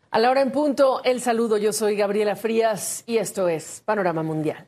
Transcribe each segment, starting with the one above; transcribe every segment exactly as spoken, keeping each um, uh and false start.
A la hora en punto, el saludo. Yo soy Gabriela Frías y esto es Panorama Mundial.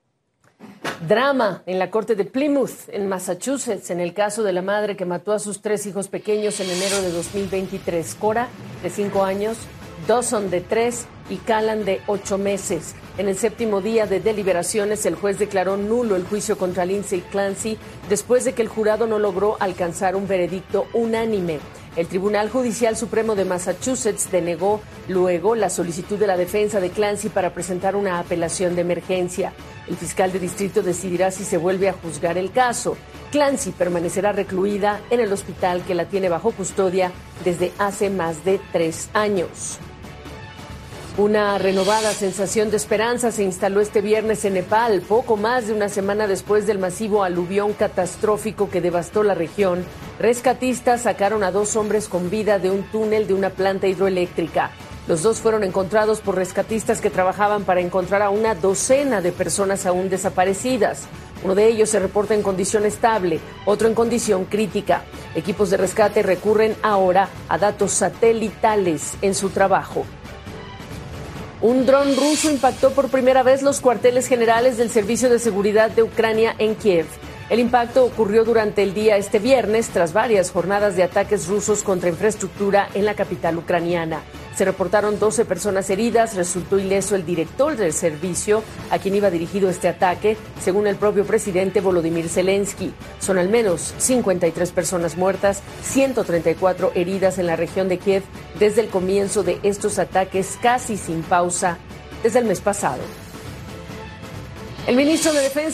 Drama en la corte de Plymouth, en Massachusetts, en el caso de la madre que mató a sus tres hijos pequeños en enero de dos mil veintitrés. Cora, de cinco años, Dawson, de tres y Callan, de ocho meses. En el séptimo día de deliberaciones, el juez declaró nulo el juicio contra Lindsay Clancy después de que el jurado no logró alcanzar un veredicto unánime. El Tribunal Judicial Supremo de Massachusetts denegó luego la solicitud de la defensa de Clancy para presentar una apelación de emergencia. El fiscal de distrito decidirá si se vuelve a juzgar el caso. Clancy permanecerá recluida en el hospital que la tiene bajo custodia desde hace más de tres años. Una renovada sensación de esperanza se instaló este viernes en Nepal, poco más de una semana después del masivo aluvión catastrófico que devastó la región. Rescatistas sacaron a dos hombres con vida de un túnel de una planta hidroeléctrica. Los dos fueron encontrados por rescatistas que trabajaban para encontrar a una docena de personas aún desaparecidas. Uno de ellos se reporta en condición estable, otro en condición crítica. Equipos de rescate recurren ahora a datos satelitales en su trabajo. Un dron ruso impactó por primera vez los cuarteles generales del Servicio de Seguridad de Ucrania en Kiev. El impacto ocurrió durante el día este viernes, tras varias jornadas de ataques rusos contra infraestructura en la capital ucraniana. Se reportaron doce personas heridas, resultó ileso el director del servicio, a quien iba dirigido este ataque, según el propio presidente Volodymyr Zelensky. Son al menos cincuenta y tres personas muertas, ciento treinta y cuatro heridas en la región de Kiev desde el comienzo de estos ataques casi sin pausa desde el mes pasado. El ministro de Defensa